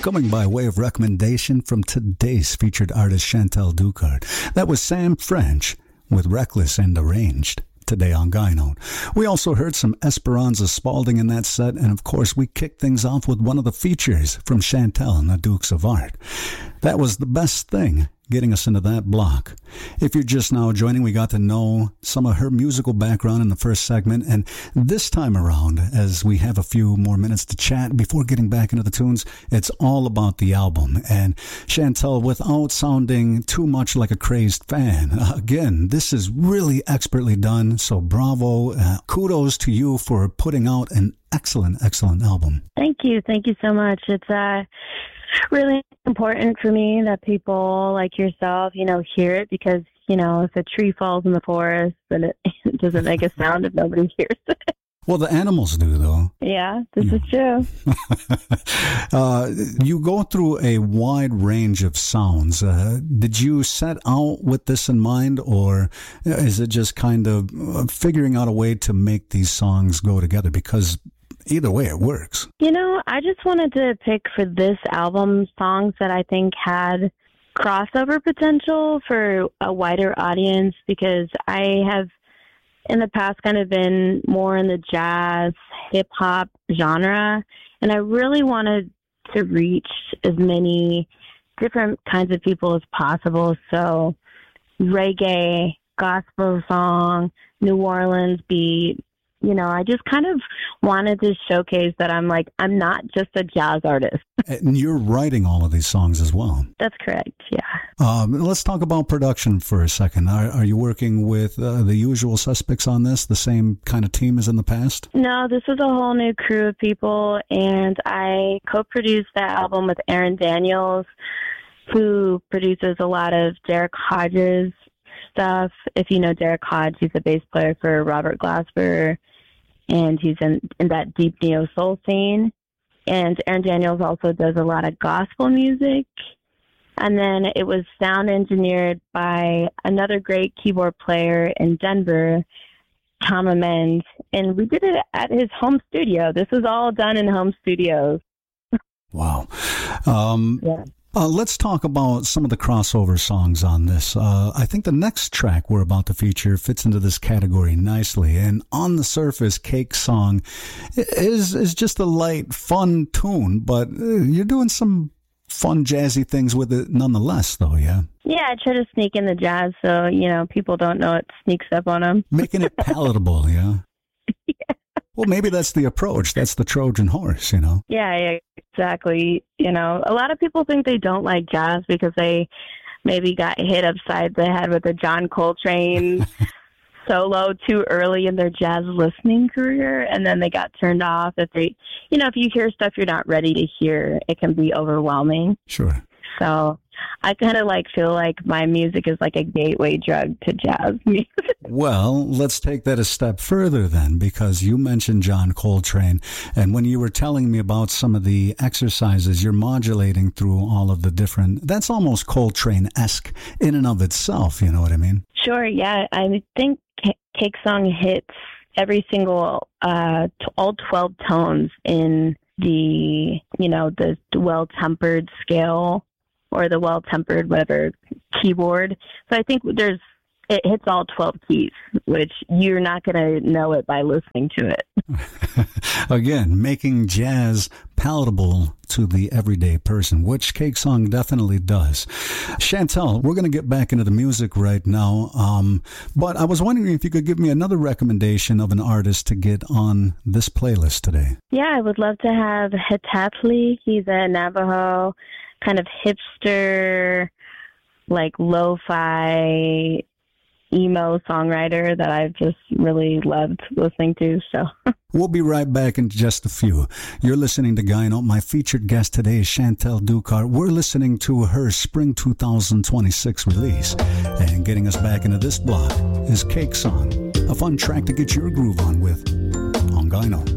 coming by way of recommendation from today's featured artist Chantal Ducard. That was Sam French with Reckless and Arranged. Today on Guy Note. We also heard some Esperanza Spalding in that set, and of course we kicked things off with one of the features from Chantal and the Dukes of Art. That was The Best Thing, getting us into that block. If you're just now joining, we got to know some of her musical background in the first segment, and this time around, as we have a few more minutes to chat before getting back into the tunes, it's all about the album. And Chantal, without sounding too much like a crazed fan, again, this is really expertly done, so bravo. Kudos to you for putting out an excellent album. Thank you so much. It's really important for me that people like yourself, hear it, because, if a tree falls in the forest, then it doesn't make a sound if nobody hears it. Well, the animals do, though. Yeah, this is true. You go through a wide range of sounds. Did you set out with this in mind, or is it just kind of figuring out a way to make these songs go together? Because either way, it works. I just wanted to pick for this album songs that I think had crossover potential for a wider audience, because I have in the past kind of been more in the jazz, hip-hop genre, and I really wanted to reach as many different kinds of people as possible. So reggae, gospel song, New Orleans beat, I just kind of wanted to showcase that I'm not just a jazz artist. And you're writing all of these songs as well. That's correct, yeah. Let's talk about production for a second. Are you working with the usual suspects on this, the same kind of team as in the past? No, this is a whole new crew of people, and I co-produced that album with Aaron Daniels, who produces a lot of Derek Hodges stuff. If you know Derek Hodge, he's a bass player for Robert Glasper, and he's in that deep neo-soul scene. And Aaron Daniels also does a lot of gospel music. And then it was sound engineered by another great keyboard player in Denver, Tom Amend. And we did it at his home studio. This is all done in home studios. Wow. Yeah. Let's talk about some of the crossover songs on this. I think the next track we're about to feature fits into this category nicely. And on the surface, Cake Song is just a light, fun tune, but you're doing some fun, jazzy things with it nonetheless, though, yeah? Yeah, I try to sneak in the jazz so, people don't know it sneaks up on them. Making it palatable, yeah? Yeah. Well, maybe that's the approach. That's the Trojan horse, Yeah, exactly. A lot of people think they don't like jazz because they maybe got hit upside the head with a John Coltrane solo too early in their jazz listening career, and then they got turned off. If you hear stuff you're not ready to hear, it can be overwhelming. Sure. So I kind of feel like my music is like a gateway drug to jazz music. Well, let's take that a step further then, because you mentioned John Coltrane, and when you were telling me about some of the exercises you're modulating through all of the different, that's almost Coltrane-esque in and of itself, you know what I mean? Sure, yeah. I think Cake Song hits every single, all 12 tones in the well-tempered scale, or the well-tempered, whatever, keyboard. So I think it hits all 12 keys, which you're not going to know it by listening to it. Again, making jazz palatable to the everyday person, which Cake Song definitely does. Chantal, we're going to get back into the music right now, but I was wondering if you could give me another recommendation of an artist to get on this playlist today. Yeah, I would love to have Hitatli. He's a Navajo kind of hipster, lo-fi emo songwriter that I've just really loved listening to. So we'll be right back in just a few. You're listening to Guy Note. My featured guest today is Chantal Ducard. We're listening to her spring 2026 release, and getting us back into this block is Cake Song, a fun track to get your groove on with on Guy Note.